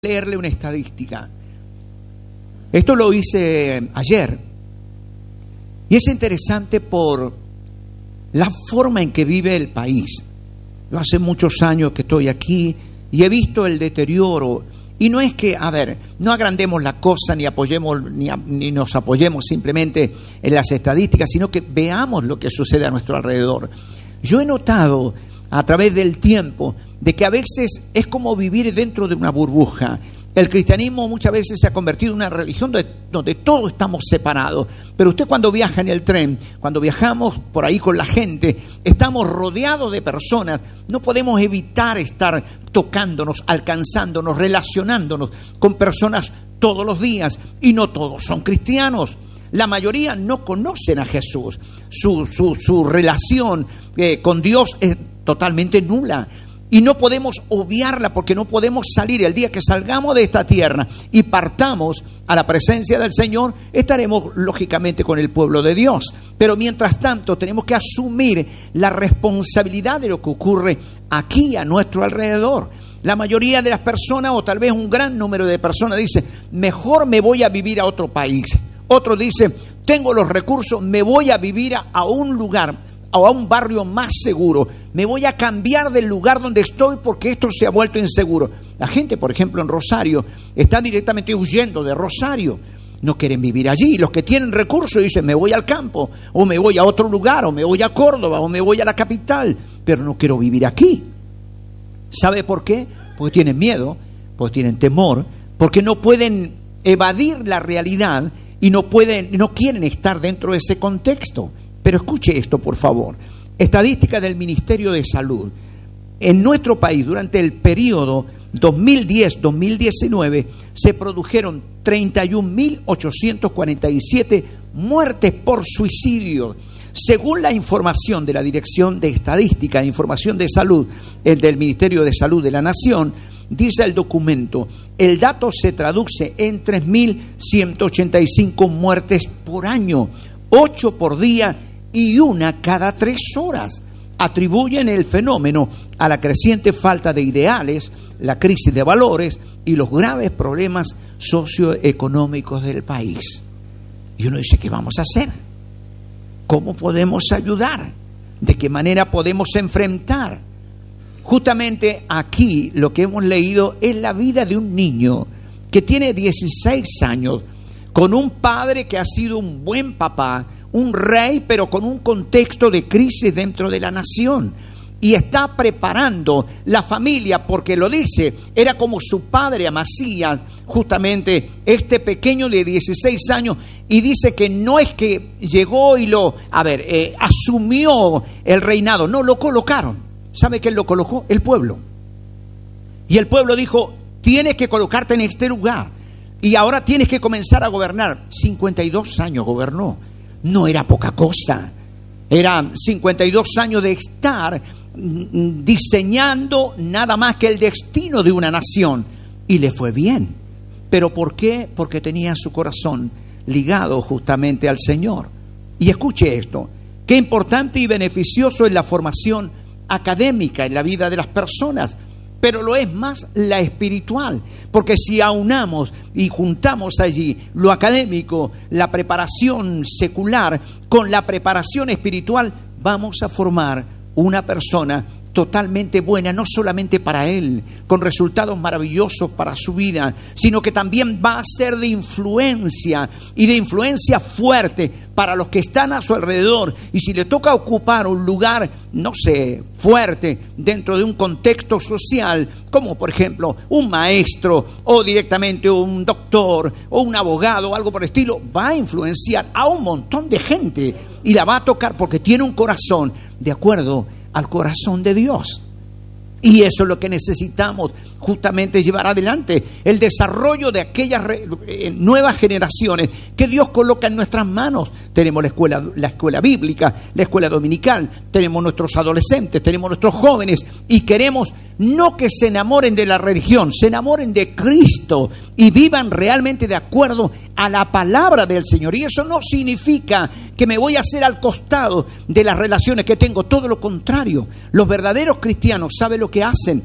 leerle una estadística. Esto lo hice ayer y es interesante por la forma en que vive el país. Yo hace muchos años que estoy aquí y he visto el deterioro. Y no es que, no agrandemos la cosa ni apoyemos ni nos apoyemos simplemente en las estadísticas, sino que veamos lo que sucede a nuestro alrededor. Yo he notado a través del tiempo de que a veces es como vivir dentro de una burbuja. El cristianismo muchas veces se ha convertido en una religión donde todos estamos separados. Pero usted cuando viaja en el tren, cuando viajamos por ahí con la gente, estamos rodeados de personas. No podemos evitar estar tocándonos, alcanzándonos, relacionándonos con personas todos los días. Y no todos son cristianos. La mayoría no conocen a Jesús. Su relación con Dios es totalmente nula. Y no podemos obviarla porque no podemos salir. El día que salgamos de esta tierra y partamos a la presencia del Señor, estaremos lógicamente con el pueblo de Dios. Pero mientras tanto tenemos que asumir la responsabilidad de lo que ocurre aquí a nuestro alrededor. La mayoría de las personas, o tal vez un gran número de personas, dice: mejor me voy a vivir a otro país. Otro dice: tengo los recursos, me voy a vivir a un lugar o a un barrio más seguro. Me voy a cambiar del lugar donde estoy porque esto se ha vuelto inseguro. La gente, por ejemplo, en Rosario, está directamente huyendo de Rosario. No quieren vivir allí. Los que tienen recursos dicen: me voy al campo, o me voy a otro lugar, o me voy a Córdoba, o me voy a la capital, pero no quiero vivir aquí. ¿Sabe por qué? Porque tienen miedo, porque tienen temor, porque no pueden evadir la realidad y no quieren estar dentro de ese contexto. Pero escuche esto, por favor. Estadística del Ministerio de Salud. En nuestro país, durante el periodo 2010-2019, se produjeron 31.847 muertes por suicidio. Según la información de la Dirección de Estadística e Información de Salud del Ministerio de Salud de la Nación, dice el documento, el dato se traduce en 3.185 muertes por año, 8 por día y una cada 3 horas. Atribuyen el fenómeno a la creciente falta de ideales, la crisis de valores y los graves problemas socioeconómicos del país. Y uno dice: ¿qué vamos a hacer? ¿Cómo podemos ayudar? ¿De qué manera podemos enfrentar? Justamente aquí lo que hemos leído es la vida de un niño que tiene 16 años, con un padre que ha sido un buen papá, un rey, pero con un contexto de crisis dentro de la nación. Y está preparando la familia, porque lo dice, era como su padre Amasías, justamente este pequeño de 16 años, y dice que no es que llegó y asumió el reinado, no, lo colocaron. ¿Sabe quién lo colocó? El pueblo. Y el pueblo dijo: tienes que colocarte en este lugar, y ahora tienes que comenzar a gobernar. 52 años gobernó. No era poca cosa. Eran 52 años de estar diseñando nada más que el destino de una nación. Y le fue bien. ¿Pero por qué? Porque tenía su corazón ligado justamente al Señor. Y escuche esto: qué importante y beneficioso es la formación académica en la vida de las personas, pero lo es más la espiritual, porque si aunamos y juntamos allí lo académico, la preparación secular con la preparación espiritual, vamos a formar una persona totalmente buena, no solamente para él, con resultados maravillosos para su vida, sino que también va a ser de influencia, y de influencia fuerte para los que están a su alrededor. Y si le toca ocupar un lugar, fuerte dentro de un contexto social, como por ejemplo un maestro, o directamente un doctor, o un abogado, o algo por el estilo, va a influenciar a un montón de gente y la va a tocar porque tiene un corazón de acuerdo al corazón de Dios. Y eso es lo que necesitamos, justamente llevar adelante el desarrollo de aquellas nuevas generaciones que Dios coloca en nuestras manos. Tenemos la escuela bíblica, la escuela dominical, tenemos nuestros adolescentes, tenemos nuestros jóvenes, y queremos no que se enamoren de la religión, se enamoren de Cristo y vivan realmente de acuerdo a la palabra del Señor. Y eso no significa que me voy a hacer al costado de las relaciones que tengo, todo lo contrario. Los verdaderos cristianos saben lo que hacen.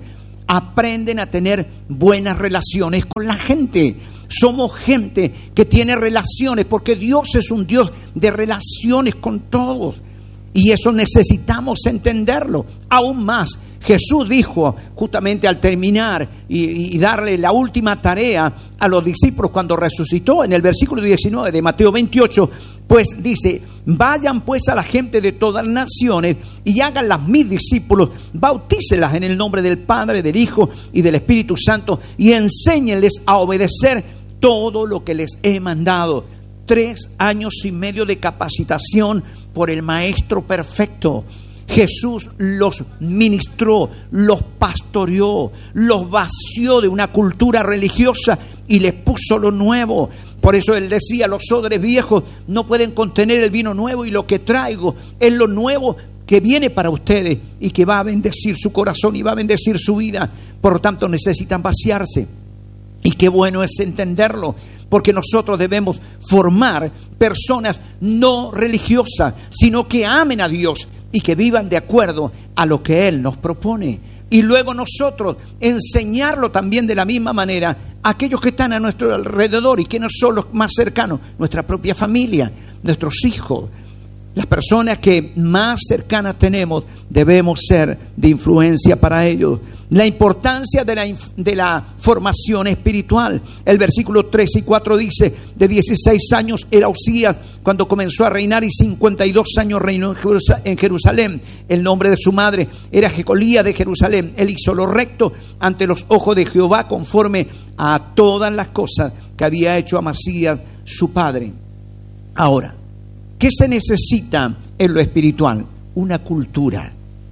aprenden a tener buenas relaciones con la gente. Somos gente que tiene relaciones, porque Dios es un Dios de relaciones con todos. Y eso necesitamos entenderlo. Aún más, Jesús dijo justamente al terminar y darle la última tarea a los discípulos cuando resucitó, en el versículo 19 de Mateo 28, pues dice: vayan pues a la gente de todas las naciones y háganlas mis discípulos, bautícelas en el nombre del Padre, del Hijo y del Espíritu Santo, y enséñenles a obedecer todo lo que les he mandado. 3 años y medio de capacitación por el Maestro perfecto. Jesús los ministró, los pastoreó, los vació de una cultura religiosa y les puso lo nuevo. Por eso Él decía: los odres viejos no pueden contener el vino nuevo, y lo que traigo es lo nuevo que viene para ustedes y que va a bendecir su corazón y va a bendecir su vida. Por lo tanto, necesitan vaciarse. Y qué bueno es entenderlo, porque nosotros debemos formar personas no religiosas, sino que amen a Dios y que vivan de acuerdo a lo que Él nos propone. Y luego nosotros enseñarlo también de la misma manera a aquellos que están a nuestro alrededor y que no son los más cercanos, nuestra propia familia, nuestros hijos. Las personas que más cercanas tenemos debemos ser de influencia para ellos. La importancia de la formación espiritual. El versículo 3 y 4 dice: de 16 años era Usías cuando comenzó a reinar, y 52 años reinó en Jerusalén. El nombre de su madre era Jecolía de Jerusalén. Él hizo lo recto ante los ojos de Jehová, conforme a todas las cosas que había hecho Amasías su padre. Ahora, ¿qué se necesita en lo espiritual? Una cultura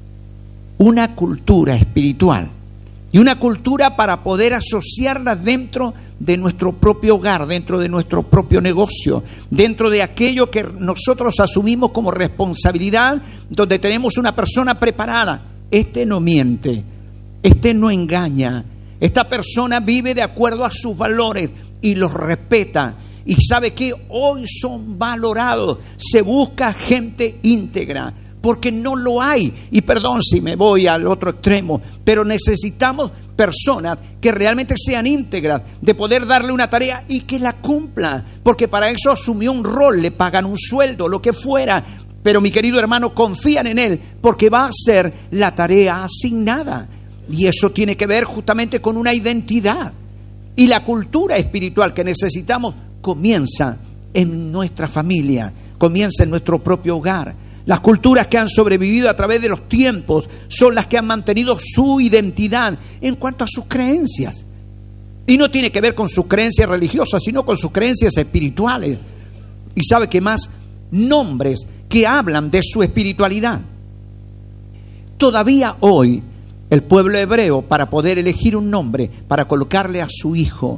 espiritual, y una cultura para poder asociarla dentro de nuestro propio hogar, dentro de nuestro propio negocio, dentro de aquello que nosotros asumimos como responsabilidad, donde tenemos una persona preparada. Este no miente, este no engaña, esta persona vive de acuerdo a sus valores y los respeta. Y sabe que hoy son valorados. Se busca gente íntegra, porque no lo hay. Y perdón si me voy al otro extremo, pero necesitamos personas que realmente sean íntegras, de poder darle una tarea y que la cumpla, porque para eso asumió un rol, le pagan un sueldo, lo que fuera. Pero mi querido hermano, confían en él porque va a hacer la tarea asignada. Y eso tiene que ver justamente con una identidad. Y la cultura espiritual que necesitamos comienza en nuestra familia, comienza en nuestro propio hogar. Las culturas que han sobrevivido a través de los tiempos son las que han mantenido su identidad en cuanto a sus creencias. Y no tiene que ver con sus creencias religiosas, sino con sus creencias espirituales. Y sabe que más, nombres que hablan de su espiritualidad. Todavía hoy, el pueblo hebreo, para poder elegir un nombre para colocarle a su hijo,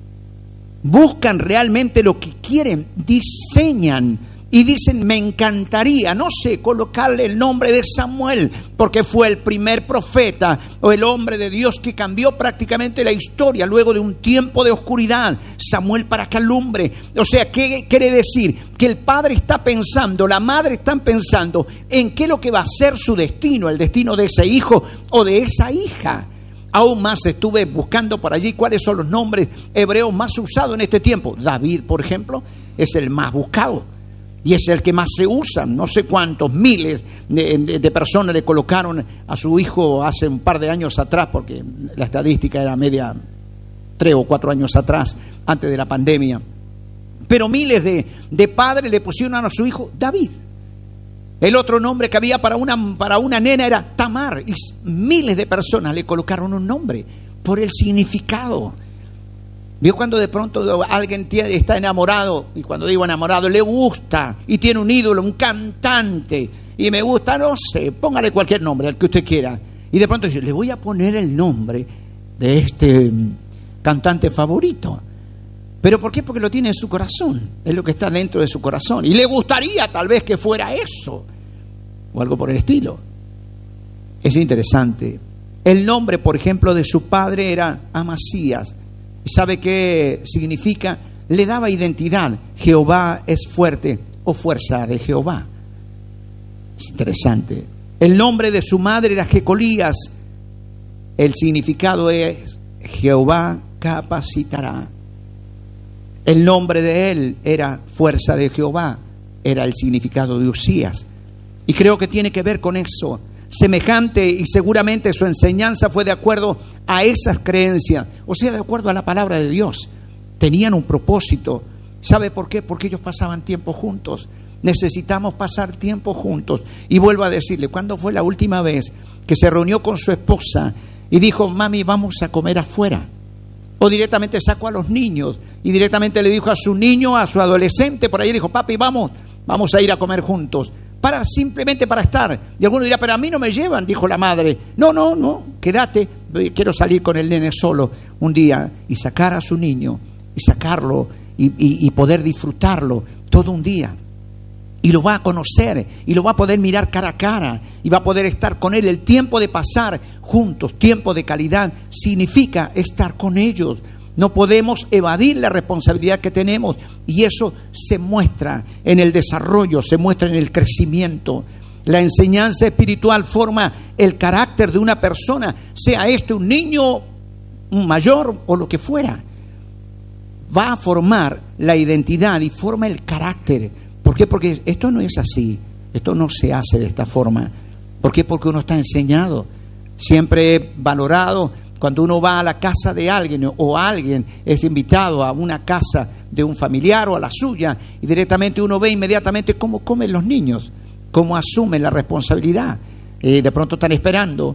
buscan realmente lo que quieren, diseñan y dicen: me encantaría, no sé, colocarle el nombre de Samuel, porque fue el primer profeta o el hombre de Dios que cambió prácticamente la historia luego de un tiempo de oscuridad. Samuel para que alumbre. O sea, ¿qué quiere decir? Que el padre está pensando, la madre están pensando en qué es lo que va a ser su destino, el destino de ese hijo o de esa hija. Aún más estuve buscando por allí cuáles son los nombres hebreos más usados en este tiempo. David, por ejemplo, es el más buscado y es el que más se usa. No sé cuántos miles de personas le colocaron a su hijo hace un par de años atrás, porque la estadística era media 3 o 4 años atrás, antes de la pandemia. Pero miles de padres le pusieron a su hijo David. El otro nombre que había para una nena era Tamar, y miles de personas le colocaron un nombre por el significado. ¿Vio cuando de pronto alguien está enamorado? Y cuando digo enamorado, le gusta y tiene un ídolo, un cantante, y me gusta, no sé, póngale cualquier nombre, al que usted quiera. Y de pronto dice: le voy a poner el nombre de este cantante favorito. ¿Pero por qué? Porque lo tiene en su corazón, es lo que está dentro de su corazón. Y le gustaría tal vez que fuera eso, o algo por el estilo. Es interesante. El nombre, por ejemplo, de su padre era Amasías. ¿Sabe qué significa? Le daba identidad. Jehová es fuerte, o fuerza de Jehová. Es interesante. El nombre de su madre era Jecolías. el significado es Jehová capacitará. El nombre de él era fuerza de Jehová, era el significado de Usías. Y creo que tiene que ver con eso. Semejante, y seguramente su enseñanza fue de acuerdo a esas creencias, o sea, de acuerdo a la palabra de Dios. Tenían un propósito. ¿Sabe por qué? Porque ellos pasaban tiempo juntos. Necesitamos pasar tiempo juntos. Y vuelvo a decirle, ¿cuándo fue la última vez que se reunió con su esposa y dijo, mami, vamos a comer afuera? O directamente sacó a los niños y directamente le dijo a su niño, a su adolescente, por ahí le dijo, papi, vamos a ir a comer juntos. Simplemente para estar. Y alguno dirá, pero a mí no me llevan, dijo la madre. No, quédate, quiero salir con el nene solo un día. Y sacar a su niño, y sacarlo, y poder disfrutarlo todo un día. Y lo va a conocer, y lo va a poder mirar cara a cara, y va a poder estar con él. El tiempo de pasar juntos, tiempo de calidad, significa estar con ellos. No podemos evadir la responsabilidad que tenemos, y eso se muestra en el desarrollo, se muestra en el crecimiento. La enseñanza espiritual forma el carácter de una persona, sea un niño, un mayor o lo que fuera. Va a formar la identidad y forma el carácter. ¿Por qué? Porque esto no es así, esto no se hace de esta forma. ¿Por qué? Porque uno está enseñado. Siempre he valorado cuando uno va a la casa de alguien o alguien es invitado a una casa de un familiar o a la suya, y directamente uno ve inmediatamente cómo comen los niños, cómo asumen la responsabilidad. De pronto están esperando,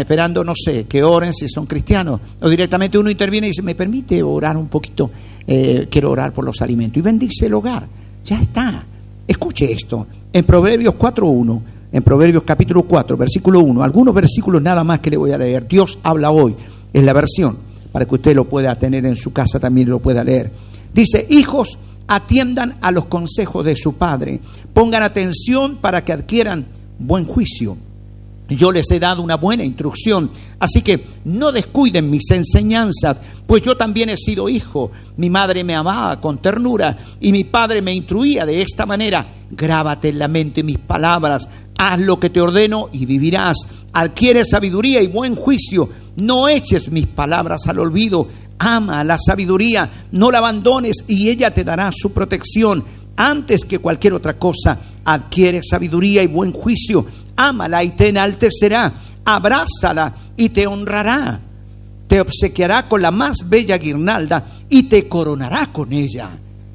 no sé, que oren si son cristianos, o directamente uno interviene y dice, ¿me permite orar un poquito? Quiero orar por los alimentos, y bendice el hogar. Ya está. Escuche esto, en Proverbios 4:1, en Proverbios capítulo 4, versículo 1, algunos versículos nada más que le voy a leer. Dios habla hoy, es la versión, para que usted lo pueda tener en su casa, también lo pueda leer. Dice, hijos, atiendan a los consejos de su padre, pongan atención para que adquieran buen juicio. Yo les he dado una buena instrucción, así que no descuiden mis enseñanzas, pues yo también he sido hijo. Mi madre me amaba con ternura y mi padre me instruía de esta manera. Grábate en la mente mis palabras, haz lo que te ordeno y vivirás. Adquiere sabiduría y buen juicio, no eches mis palabras al olvido. Ama la sabiduría, no la abandones y ella te dará su protección. Antes que cualquier otra cosa, adquiere sabiduría y buen juicio. Ámala y te enaltecerá. Abrázala y te honrará. Te obsequiará con la más bella guirnalda y te coronará con ella.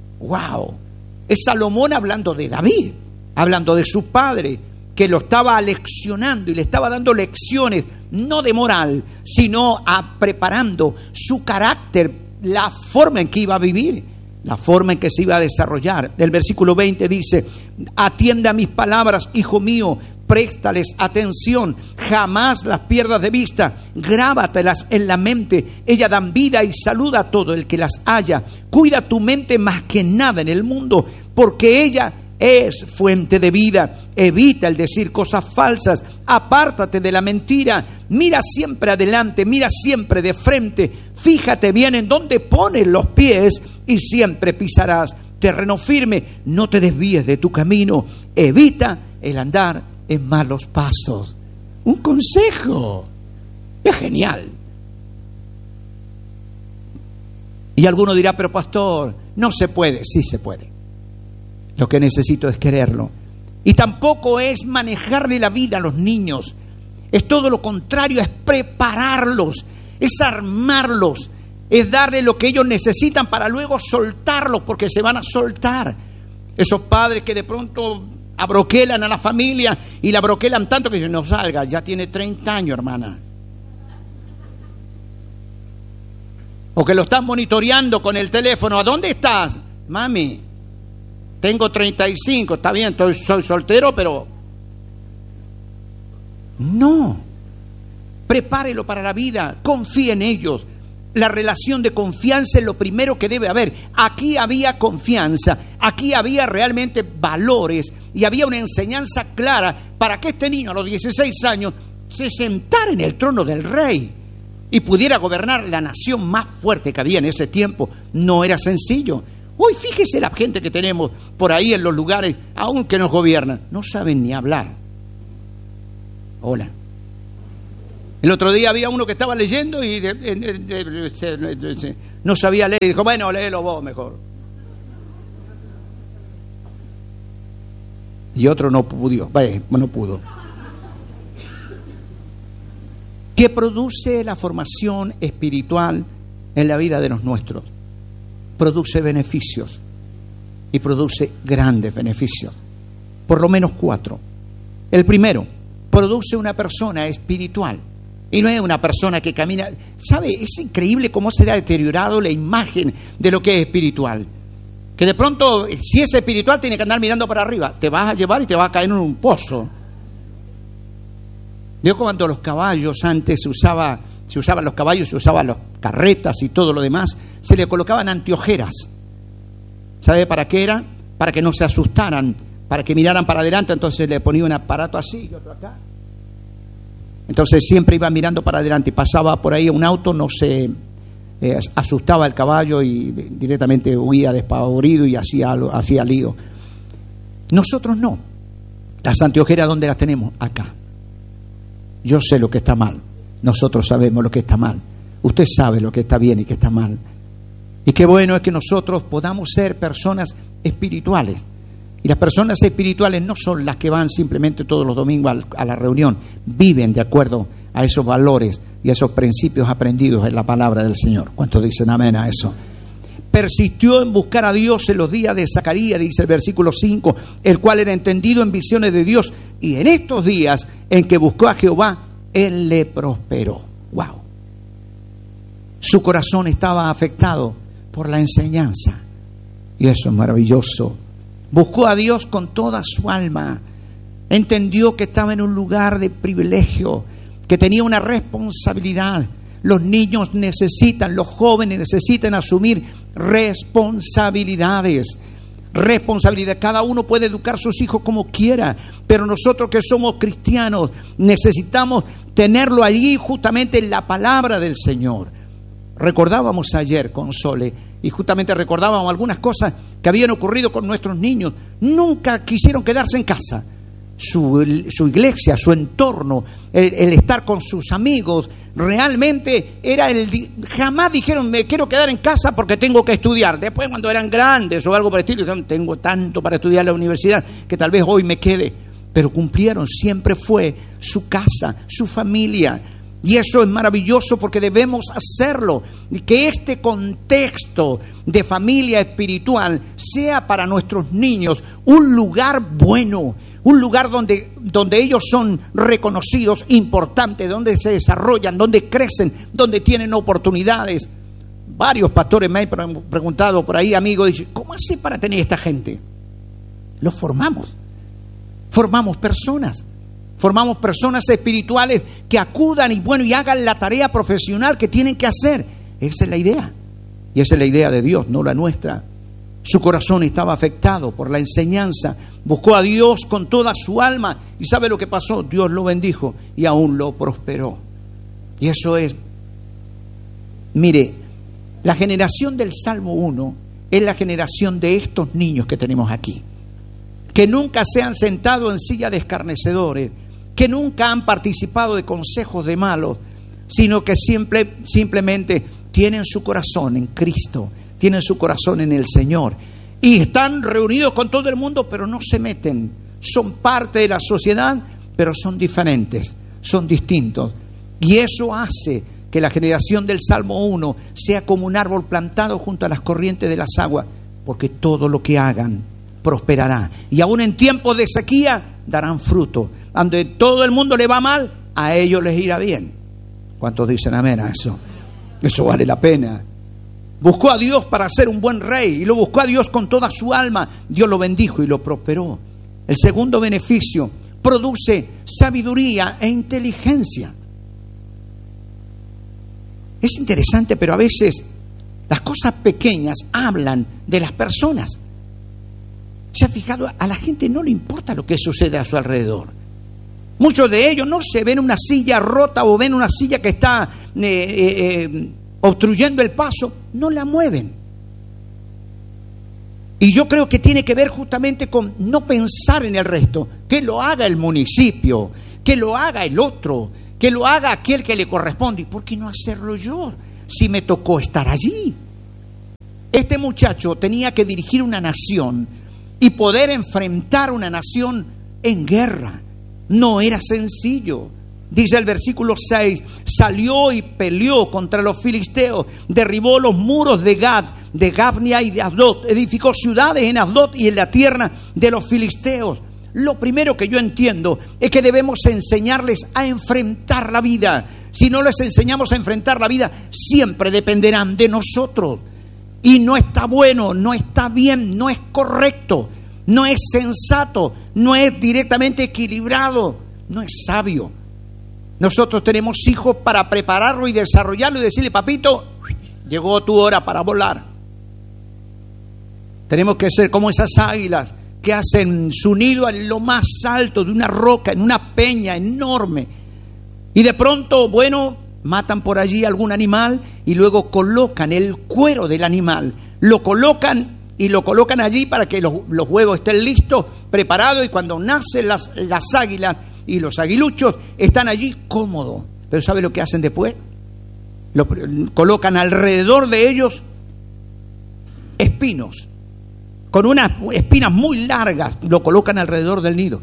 ¡Wow! Es Salomón hablando de David, hablando de su padre, que lo estaba aleccionando y le estaba dando lecciones, no de moral, sino preparando su carácter, la forma en que iba a vivir, la forma en que se iba a desarrollar. El versículo 20 dice, atiende a mis palabras, hijo mío, préstales atención, jamás las pierdas de vista, grábatelas en la mente, ellas dan vida y salud a todo el que las haya. Cuida tu mente más que nada en el mundo, porque ella es fuente de vida. Evita el decir cosas falsas, apártate de la mentira, mira siempre adelante, mira siempre de frente, fíjate bien en dónde pones los pies y siempre pisarás terreno firme. No te desvíes de tu camino, evita el andar en malos pasos. Un consejo, es genial. Y alguno dirá, pero pastor, no se puede. Sí se puede. Lo que necesito es quererlo. Y tampoco es manejarle la vida a los niños. Es todo lo contrario, es prepararlos, es armarlos, es darle lo que ellos necesitan para luego soltarlos, porque se van a soltar. Esos padres que de pronto abroquelan a la familia y la abroquelan tanto que dicen, no salga, ya tiene 30 años, hermana. O que lo están monitoreando con el teléfono. ¿A dónde estás? Mami, tengo 35, está bien, soy soltero, pero no. Prepárelo para la vida, confíe en ellos. La relación de confianza es lo primero que debe haber. Aquí había confianza, aquí había realmente valores y había una enseñanza clara para que este niño a los 16 años se sentara en el trono del rey y pudiera gobernar la nación más fuerte que había en ese tiempo. No era sencillo. Hoy fíjese la gente que tenemos por ahí en los lugares, aún que nos gobiernan, no saben ni hablar. Hola. El otro día había uno que estaba leyendo y no sabía leer y dijo, bueno, léelo vos mejor. Y otro no pudo. ¿Qué produce la formación espiritual en la vida de los nuestros? Produce beneficios y produce grandes beneficios. Por lo menos 4. El primero, produce una persona espiritual. Y no es una persona que camina. ¿Sabe? Es increíble cómo se ha deteriorado la imagen de lo que es espiritual. Que de pronto, si es espiritual, tiene que andar mirando para arriba. Te vas a llevar y te vas a caer en un pozo. Yo cuando los caballos antes se usaban los caballos, se usaban las carretas y todo lo demás, se le colocaban anteojeras. ¿Sabe para qué era? Para que no se asustaran, para que miraran para adelante. Entonces le ponía un aparato así y otro acá. Entonces siempre iba mirando para adelante y pasaba por ahí un auto, no se asustaba el caballo y directamente huía despavorido y hacía lío. Nosotros no. Las anteojeras, ¿dónde las tenemos? Acá. Yo sé lo que está mal. Nosotros sabemos lo que está mal. Usted sabe lo que está bien y que está mal. Y qué bueno es que nosotros podamos ser personas espirituales. Y las personas espirituales no son las que van simplemente todos los domingos a la reunión. Viven de acuerdo a esos valores y a esos principios aprendidos en la palabra del Señor. ¿Cuántos dicen amén a eso? Persistió en buscar a Dios en los días de Zacarías, dice el versículo 5, el cual era entendido en visiones de Dios. Y en estos días en que buscó a Jehová, Él le prosperó. ¡Wow! Su corazón estaba afectado por la enseñanza. Y eso es maravilloso. Buscó a Dios con toda su alma. Entendió que estaba en un lugar de privilegio, que tenía una responsabilidad. Los niños necesitan, los jóvenes necesitan asumir responsabilidades. Responsabilidad. Cada uno puede educar a sus hijos como quiera, pero nosotros que somos cristianos necesitamos tenerlo allí justamente en la palabra del Señor. Recordábamos ayer con Sole y justamente recordábamos algunas cosas que habían ocurrido con nuestros niños. Nunca quisieron quedarse en casa. Su iglesia, su entorno, el estar con sus amigos, realmente era jamás dijeron me quiero quedar en casa porque tengo que estudiar. Después cuando eran grandes o algo por el estilo, dijeron tengo tanto para estudiar en la universidad que tal vez hoy me quede. Pero cumplieron, siempre fue su casa, su familia. Y eso es maravilloso porque debemos hacerlo. Y que este contexto de familia espiritual sea para nuestros niños un lugar bueno, un lugar donde ellos son reconocidos, importantes, donde se desarrollan, donde crecen, donde tienen oportunidades. Varios pastores me han preguntado por ahí, amigos, dicen, ¿cómo hace para tener esta gente? Los formamos. Formamos personas espirituales que acudan y hagan la tarea profesional que tienen que hacer. Esa es la idea. Y esa es la idea de Dios, no la nuestra. Su corazón estaba afectado por la enseñanza. Buscó a Dios con toda su alma. ¿Y sabe lo que pasó? Dios lo bendijo y aún lo prosperó. Y eso es... Mire, la generación del Salmo 1 es la generación de estos niños que tenemos aquí. Que nunca se han sentado en silla de escarnecedores, que nunca han participado de consejos de malos, sino que simplemente tienen su corazón en Cristo, tienen su corazón en el Señor, y están reunidos con todo el mundo, pero no se meten, son parte de la sociedad, pero son diferentes, son distintos, y eso hace que la generación del Salmo 1 sea como un árbol plantado junto a las corrientes de las aguas, porque todo lo que hagan prosperará, y aún en tiempos de sequía darán fruto. Donde todo el mundo le va mal, a ellos les irá bien. ¿Cuántos dicen amén a eso? Eso vale la pena. Buscó a Dios para ser un buen rey y lo buscó a Dios con toda su alma. Dios lo bendijo y lo prosperó. El segundo beneficio, produce sabiduría e inteligencia. Es interesante, pero a veces las cosas pequeñas hablan de las personas. ¿Se ha fijado? A la gente no le importa lo que sucede a su alrededor. Muchos de ellos no se ven una silla rota o ven una silla que está obstruyendo el paso, no la mueven. Y yo creo que tiene que ver justamente con no pensar en el resto, que lo haga el municipio, que lo haga el otro, que lo haga aquel que le corresponde. ¿Y por qué no hacerlo yo, si me tocó estar allí? Este muchacho tenía que dirigir una nación y poder enfrentar una nación en guerra. No era sencillo. Dice el versículo 6, salió y peleó contra los filisteos, derribó los muros de Gad, de Gabnia y de Asdod, edificó ciudades en Asdod y en la tierra de los filisteos. Lo primero que yo entiendo es que debemos enseñarles a enfrentar la vida. Si no les enseñamos a enfrentar la vida, siempre dependerán de nosotros. Y no está bueno, no está bien, no es correcto, no es sensato, no es directamente equilibrado, no es sabio. Nosotros tenemos hijos para prepararlo y desarrollarlo y decirle: papito, llegó tu hora para volar. Tenemos que ser como esas águilas que hacen su nido en lo más alto de una roca, en una peña enorme. Y de pronto, matan por allí algún animal y luego colocan el cuero del animal. Lo colocan allí para que los huevos estén listos, preparados, y cuando nacen las águilas y los aguiluchos están allí cómodos. Pero ¿sabe lo que hacen después? Colocan alrededor de ellos espinos, con unas espinas muy largas, lo colocan alrededor del nido.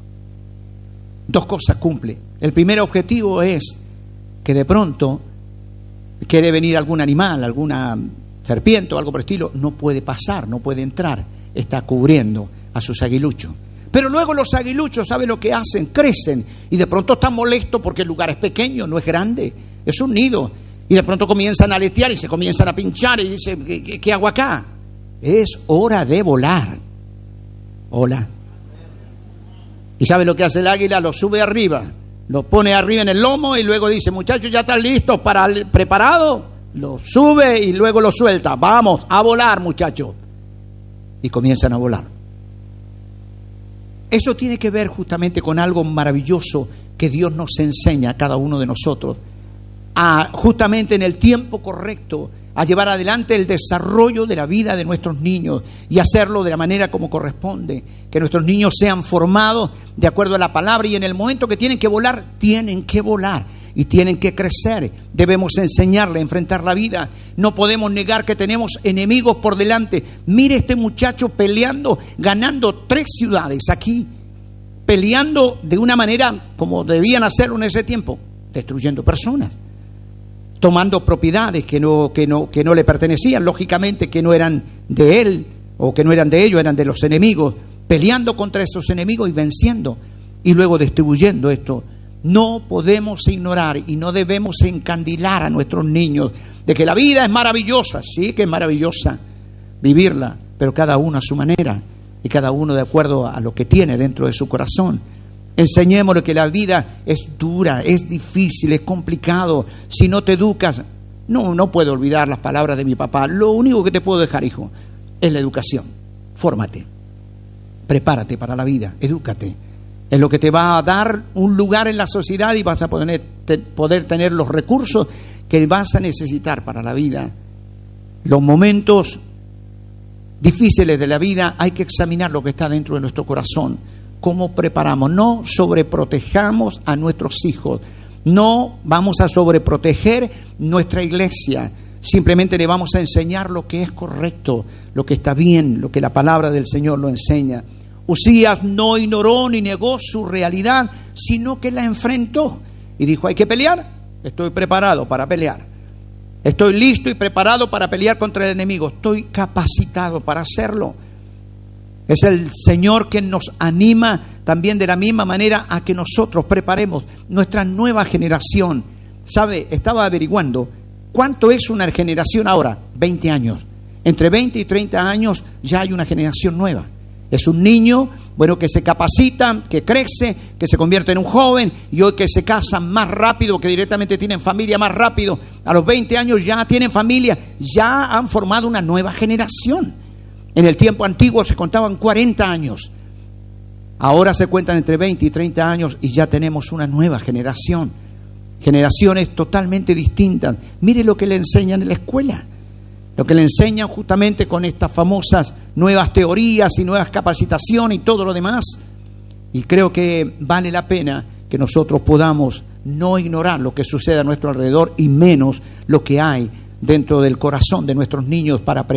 Dos cosas cumple. El primer objetivo es que de pronto quiere venir algún animal, alguna serpiente o algo por el estilo, no puede pasar, no puede entrar, está cubriendo a sus aguiluchos. Pero luego los aguiluchos, ¿sabe lo que hacen? Crecen y de pronto están molestos porque el lugar es pequeño, no es grande, es un nido. Y de pronto comienzan a aletear y se comienzan a pinchar y dicen: ¿qué hago acá? Es hora de volar. Hola. ¿Y sabe lo que hace el águila? Lo sube arriba, lo pone arriba en el lomo y luego dice: muchachos, ¿ya están listos preparados? Lo sube y luego lo suelta. Vamos a volar, muchachos. Y comienzan a volar. Eso tiene que ver justamente con algo maravilloso que Dios nos enseña a cada uno de nosotros, a justamente en el tiempo correcto, a llevar adelante el desarrollo de la vida de nuestros niños y hacerlo de la manera como corresponde, que nuestros niños sean formados de acuerdo a la palabra, y en el momento que tienen que volar y tienen que crecer. Debemos enseñarle a enfrentar la vida. No podemos negar que tenemos enemigos por delante. Mire este muchacho peleando, ganando 3 ciudades aquí, peleando de una manera como debían hacerlo en ese tiempo, destruyendo personas, tomando propiedades que no le pertenecían, lógicamente que no eran de él o que no eran de ellos, eran de los enemigos, peleando contra esos enemigos y venciendo, y luego distribuyendo esto. No podemos ignorar y no debemos encandilar a nuestros niños de que la vida es maravillosa. Sí que es maravillosa vivirla, pero cada uno a su manera y cada uno de acuerdo a lo que tiene dentro de su corazón. Enseñémosle que la vida es dura, es difícil, es complicado. Si no te educas, no puedo olvidar las palabras de mi papá: lo único que te puedo dejar, hijo, es la educación. Fórmate, prepárate para la vida, edúcate. Es lo que te va a dar un lugar en la sociedad y vas a poder tener los recursos que vas a necesitar para la vida. Los momentos difíciles de la vida hay que examinar lo que está dentro de nuestro corazón. ¿Cómo preparamos? No sobreprotejamos a nuestros hijos. No vamos a sobreproteger nuestra iglesia. Simplemente le vamos a enseñar lo que es correcto, lo que está bien, lo que la palabra del Señor lo enseña. Usías no ignoró ni negó su realidad, sino que la enfrentó y dijo: ¿hay que pelear? Estoy preparado para pelear. Estoy listo y preparado para pelear contra el enemigo. Estoy capacitado para hacerlo. Es el Señor quien nos anima también de la misma manera a que nosotros preparemos nuestra nueva generación. ¿Sabe? Estaba averiguando cuánto es una generación ahora. 20 años. Entre 20 y 30 años ya hay una generación nueva. Es un niño, que se capacita, que crece, que se convierte en un joven, y hoy que se casan más rápido, que directamente tienen familia más rápido. A los 20 años ya tienen familia, ya han formado una nueva generación. En el tiempo antiguo se contaban 40 años. Ahora se cuentan entre 20 y 30 años y ya tenemos una nueva generación. Generaciones totalmente distintas. Mire lo que le enseñan en la escuela. Lo que le enseñan justamente con estas famosas nuevas teorías y nuevas capacitaciones y todo lo demás. Y creo que vale la pena que nosotros podamos no ignorar lo que sucede a nuestro alrededor y menos lo que hay dentro del corazón de nuestros niños para